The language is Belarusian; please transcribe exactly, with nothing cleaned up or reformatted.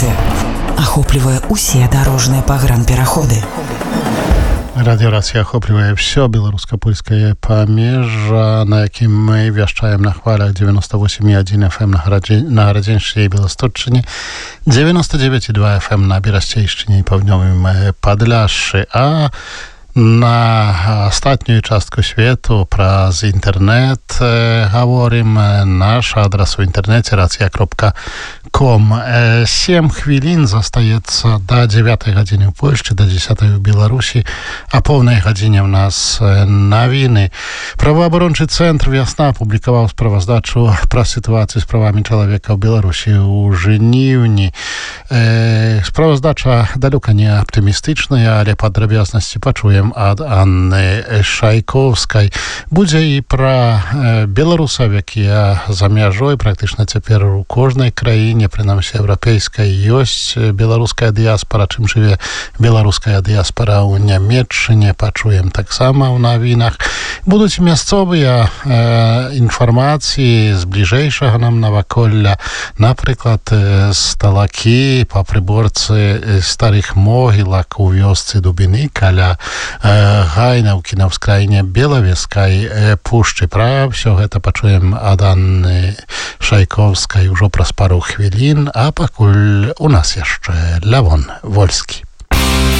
радыёстанцыя ахоплівае ўсе дарожныя пагранпераходы. Радиорацыя ахоплівае ўсё беларуска-польскае памежжа, на якім мы вяшчаем на хвалях девяносто восемь и один эф эм на Гарадзеншчыне і Беласточчыне, девяносто девять и два эф эм на Берасцейшчыне і паўднёвым Падляшшы, а на астатнюю частку свету праз інтэрнэт гаворым. Наш адрас у інтэрнэце рацыя кропка ком. Сем хвілін застаецца да дзевятай гадзіны ў Польшчы, да дзесятай у Беларусі, а поўнай гадзіне ў нас навіны. Праваабарончы цэнтр «Вясна» апублікаваў справаздачу пра сітуацыю з правамі чалавека ў Беларусі ў жніўні. Справаздача далёка не аптымістычная, але падрабязнасці пачуем ад Анны Шайкоўскай. Будзе і пра беларусаў, якія за мяжой, практычна цяпер у кожнай краіне, прынамсі еўрапейскай, ёсць беларуская дыяспара, чым жыве беларуская дыяспара ў Нямецчыне, пачуем таксама ў навінах. Будуць мясцовыя э, інфармацыі з бліжэйшага нам наваколля, напрыклад, з Талакі па прыборцы старых могілак у вёсцы Дубіны каля Гайнаўкі на ўскраіне Белавежскай пушчы. Пра ўсё гэта пачуем ад Анны Шайкоўскай ужо праз пару хвілін, а пакуль у нас яшчэ Лявон Вольскі.